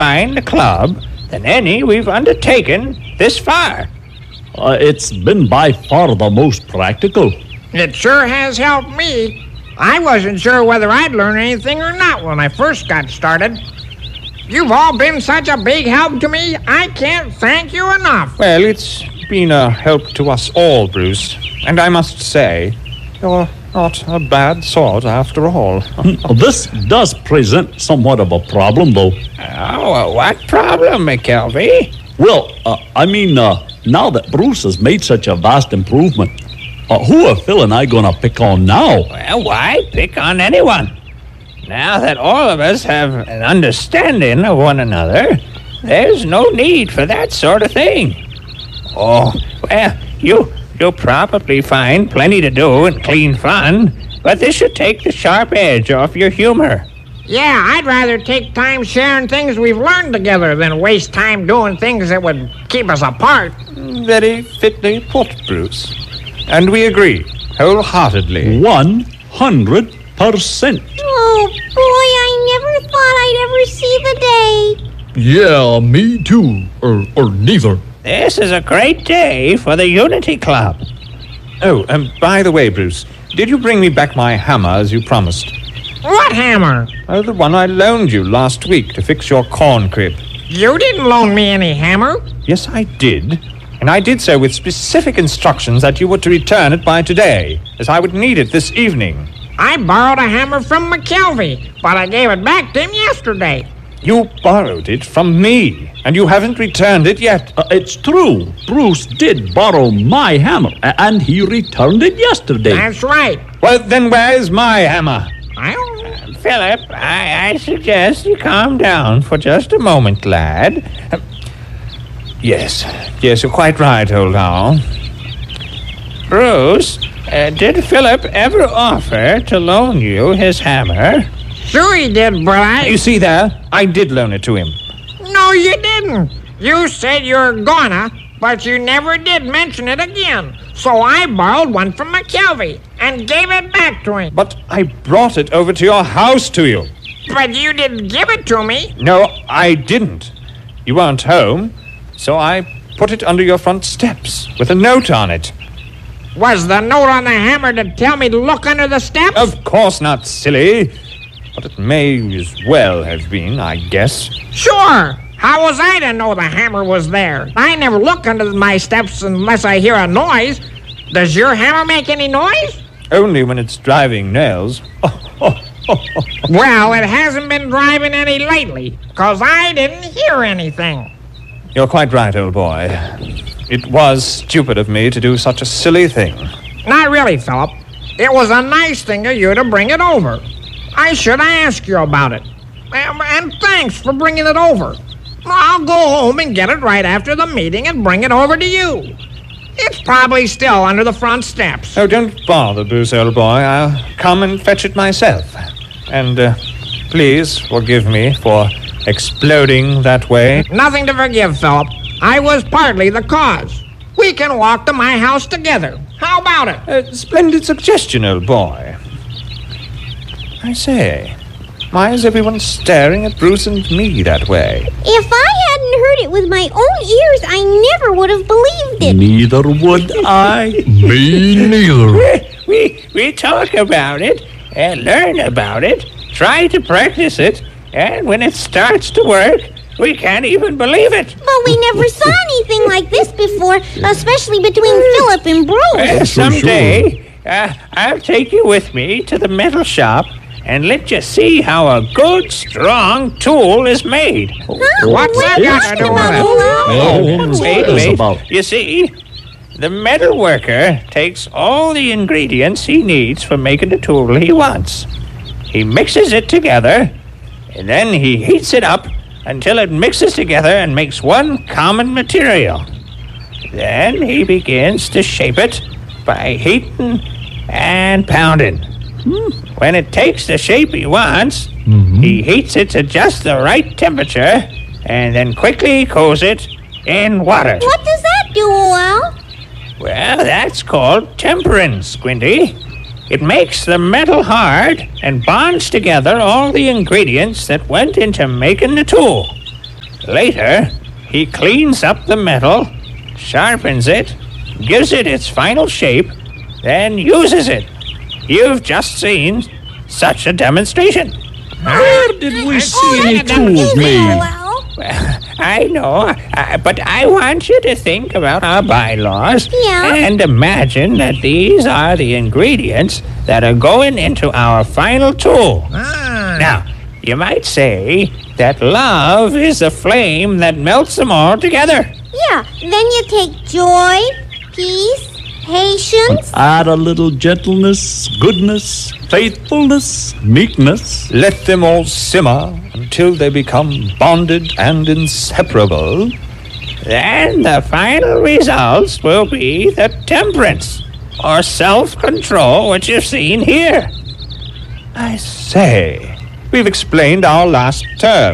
find a club than any we've undertaken this far. It's been by far the most practical. It sure has helped me. I wasn't sure whether I'd learn anything or not when I first got started. You've all been such a big help to me, I can't thank you enough. Well, it's been a help to us all, Bruce. And I must say, you're not a bad sort after all. This does present somewhat of a problem, though. Oh, what problem, McKelvey? Well, now that Bruce has made such a vast improvement, who are Phil and I gonna pick on now? Well, why pick on anyone? Now that all of us have an understanding of one another, there's no need for that sort of thing. Oh, well, you'll probably find plenty to do and clean fun, but this should take the sharp edge off your humor. Yeah, I'd rather take time sharing things we've learned together than waste time doing things that would keep us apart. Very fitly put, Bruce. And we agree, wholeheartedly. 100%. Oh, boy, I never thought I'd ever see the day. Yeah, me too. Or neither. This is a great day for the Unity Club. Oh, by the way, Bruce, did you bring me back my hammer as you promised? What hammer? Oh, the one I loaned you last week to fix your corn crib. You didn't loan me any hammer. Yes, I did. And I did so with specific instructions that you were to return it by today, as I would need it this evening. I borrowed a hammer from McKelvey, but I gave it back to him yesterday. You borrowed it from me, and you haven't returned it yet. It's true. Bruce did borrow my hammer, and he returned it yesterday. That's right. Well, then where's my hammer? I don't know. Philip, I suggest you calm down for just a moment, lad. Yes, you're quite right, old owl. Bruce, did Philip ever offer to loan you his hammer? Sure he did, but You see there, I did loan it to him. No, you didn't. You said you were gonna, but you never did mention it again. So I borrowed one from McKelvey and gave it back to him. But I brought it over to your house to you. But you didn't give it to me. No, I didn't. You weren't home, so I put it under your front steps with a note on it. Was the note on the hammer to tell me to look under the steps? Of course not, silly. But it may as well have been, I guess. Sure. How was I to know the hammer was there? I never look under my steps unless I hear a noise. Does your hammer make any noise? Only when it's driving nails. Well, it hasn't been driving any lately, 'cause I didn't hear anything. You're quite right, old boy. It was stupid of me to do such a silly thing. Not really, Philip. It was a nice thing of you to bring it over. I should ask you about it. And thanks for bringing it over. I'll go home and get it right after the meeting and bring it over to you. It's probably still under the front steps. Oh, don't bother, Bruce, old boy. I'll come and fetch it myself. And please forgive me for exploding that way. Nothing to forgive, Philip. I was partly the cause. We can walk to my house together. How about it? Splendid suggestion, old boy. I say, why is everyone staring at Bruce and me that way? If I hadn't heard it with my own ears, I never would have believed it. Neither would I. Me neither. We talk about it and learn about it, try to practice it, and when it starts to work, we can't even believe it. But we never saw anything like this before, especially between Philip and Bruce. Someday, I'll take you with me to the metal shop and let you see how a good, strong tool is made. Huh? What's What that are you got to talking do with about, it? Ola? What's Wait. this about? You see, the metal worker takes all the ingredients he needs for making the tool he wants. He mixes it together, and then he heats it up until it mixes together and makes one common material. Then he begins to shape it by heating and pounding. When it takes the shape he wants, he heats it to just the right temperature and then quickly cools it in water. What does that do, Ola? Well, that's called tempering, Squinty. It makes the metal hard and bonds together all the ingredients that went into making the tool. Later, he cleans up the metal, sharpens it, gives it its final shape, then uses it. You've just seen such a demonstration. Where did we see any tools made? Well, I know, but I want you to think about our bylaws Yeah. and imagine that these are the ingredients that are going into our final tool. Now, you might say that love is the flame that melts them all together. yeah. Then you take joy, peace, patience. Add a little gentleness, goodness, faithfulness, meekness. Let them all simmer until they become bonded and inseparable. Then the final results will be the temperance or self-control which you've seen here. I say, we've explained our last term.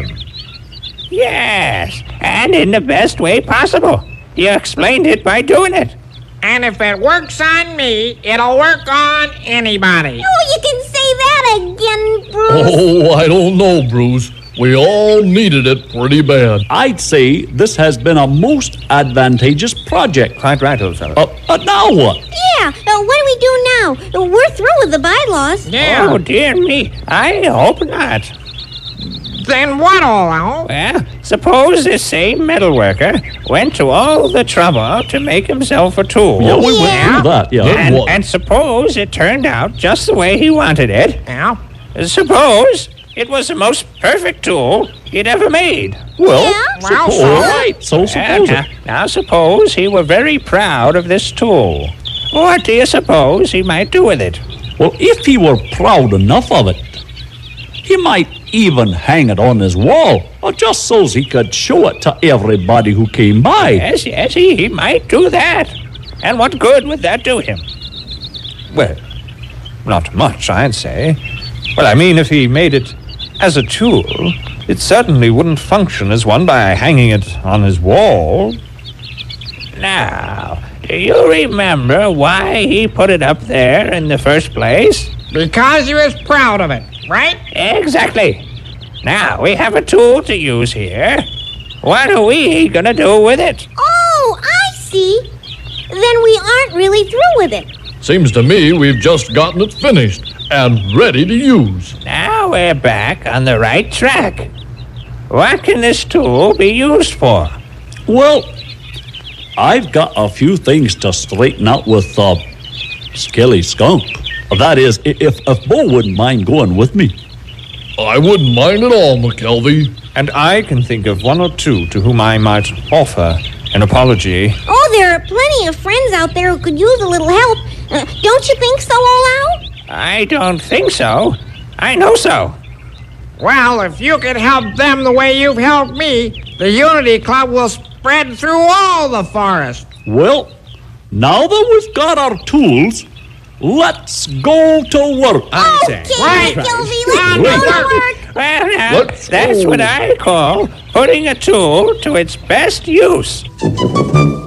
Yes, and in the best way possible. You explained it by doing it. And if it works on me, it'll work on anybody. Oh, you can say that again, Bruce. Oh, I don't know, Bruce. We all needed it pretty bad. I'd say this has been a most advantageous project. Quite right, old fellow. Now what? Yeah, what do we do now? We're through with the bylaws. Yeah. Oh, dear me. I hope not. Then what, Olo? Well, suppose this same metalworker went to all the trouble to make himself a tool. Yeah, we Yeah. went through that, yeah. what? And suppose it turned out just the way he wanted it. Yeah. Suppose it was the most perfect tool he'd ever made. Well, Yeah. Well, all so- right, so suppose it. Now suppose he were very proud of this tool. What do you suppose he might do with it? Well, if he were proud enough of it, he might even hang it on his wall, or just so's he could show it to everybody who came by. Yes, he might do that. And what good would that do him? Well, not much, I'd say. Well, I mean, if he made it as a tool, it certainly wouldn't function as one by hanging it on his wall. Now, do you remember why he put it up there in the first place? Because he was proud of it, right? Exactly. Now we have a tool to use here. What are we gonna do with it? Oh, I see. Then we aren't really through with it. Seems to me we've just gotten it finished and ready to use. Now we're back on the right track. What can this tool be used for? Well, I've got a few things to straighten out with Skilly Skunk. That is, if Bo wouldn't mind going with me. I wouldn't mind at all, McKelvey. And I can think of one or two to whom I might offer an apology. Oh, there are plenty of friends out there who could use a little help. Don't you think so, Olo? I don't think so. I know so. Well, if you could help them the way you've helped me, the Unity Club will spread through all the forest. Well, now that we've got our tools, let's go to work. Okay, Right. Gilvy, let's On go the to work. work. Well, now, Let's that's go. what I call putting a tool to its best use.